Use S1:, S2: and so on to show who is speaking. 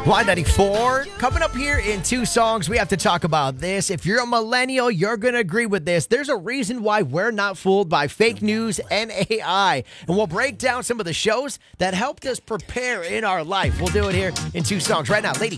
S1: Y94. Coming up here in 2 songs, we have to talk about this. If you're a millennial, you're going to agree with this. There's a reason why we're not fooled by fake news and AI. And we'll break down some of the shows that helped us prepare in our life. We'll do it here in 2 songs right now. Lady